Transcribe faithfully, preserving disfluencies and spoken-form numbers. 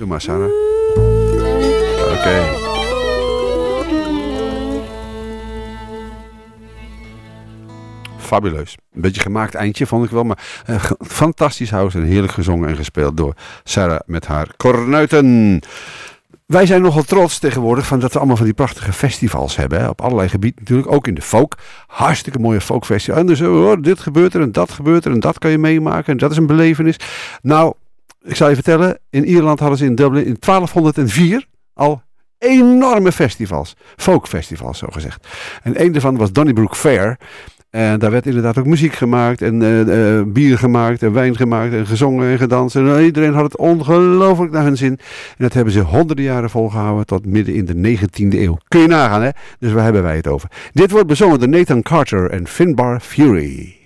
Doe maar, Sarah. Oké. Okay. Fabuleus. Een beetje gemaakt eindje, vond ik wel. Maar uh, fantastisch house en heerlijk gezongen en gespeeld door Sarah met haar kornuiten. Wij zijn nogal trots tegenwoordig van dat we allemaal van die prachtige festivals hebben. Hè? Op allerlei gebieden natuurlijk, ook in de folk. Hartstikke mooie folkfestivals. En dus, oh, dit gebeurt er en dat gebeurt er en dat kan je meemaken. En dat is een belevenis. Nou, ik zal je vertellen. In Ierland hadden ze in Dublin in twaalfhonderdvier al enorme festivals. Folkfestivals, zo gezegd. En een daarvan was Donnybrook Fair. En daar werd inderdaad ook muziek gemaakt en uh, uh, bier gemaakt en wijn gemaakt en gezongen en gedanst. En uh, iedereen had het ongelooflijk naar hun zin. En dat hebben ze honderden jaren volgehouden tot midden in de negentiende eeuw. Kun je nagaan, hè? Dus waar hebben wij het over? Dit wordt bezongen door Nathan Carter en Finbar Fury.